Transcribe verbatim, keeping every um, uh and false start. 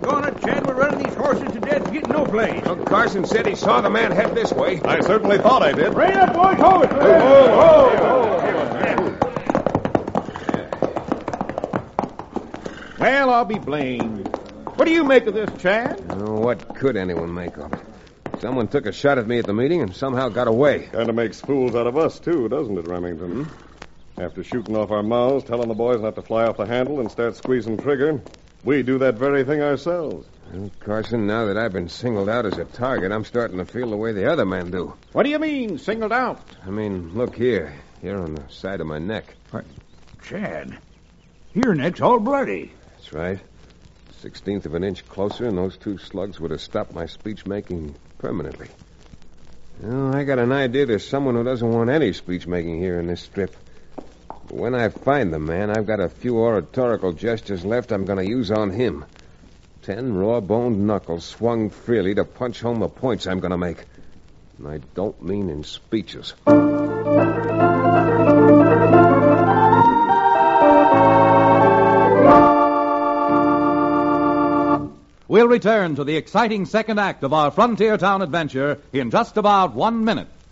Doggone it, Chad, we're running these horses to death, getting no place. Well, Carson said he saw the man head this way. I certainly thought I did. Rein up, boys, hold it. Well, I'll be blamed. What do you make of this, Chad? Oh, what could anyone make of it? Someone took a shot at me at the meeting and somehow got away. Kind of makes fools out of us, too, doesn't it, Remington? Hmm? After shooting off our mouths, telling the boys not to fly off the handle and start squeezing trigger, we do that very thing ourselves. Well, Carson, now that I've been singled out as a target, I'm starting to feel the way the other men do. What do you mean, singled out? I mean, look here. Here on the side of my neck. What? Chad, your neck's all bloody. That's right. Sixteenth of an inch closer, and those two slugs would have stopped my speech-making permanently. Well, I got an idea there's someone who doesn't want any speech-making here in this strip. But when I find the man, I've got a few oratorical gestures left I'm going to use on him. Ten raw-boned knuckles swung freely to punch home the points I'm going to make. And I don't mean in speeches. We'll return to the exciting second act of our Frontier Town adventure in just about one minute.